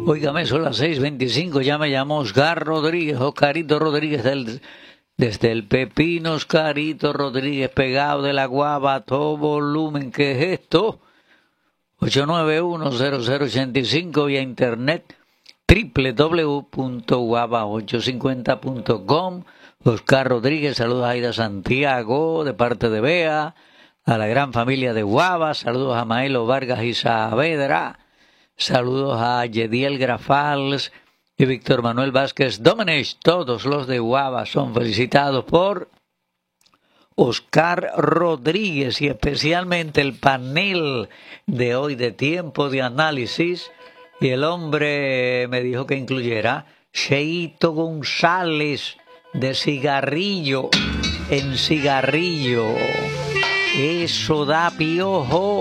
Óigame, son las 6:25, ya me llamó Oscarito Rodríguez desde el Pepino. Oscarito Rodríguez, pegado de la Guava a todo volumen. ¿Qué es esto? 891-0085 vía internet www.guava850.com. Oscar Rodríguez, saludos a Aida Santiago de parte de Bea, a la gran familia de Guava, saludos a Maelo Vargas y Saavedra, saludos a Yediel Grafals y Víctor Manuel Vázquez Domenech. Todos los de Guava son felicitados por Oscar Rodríguez, y especialmente el panel de hoy de Tiempo de Análisis. Y el hombre me dijo que incluyera Cheito González de Cigarrillo en Cigarrillo. Eso da piojo.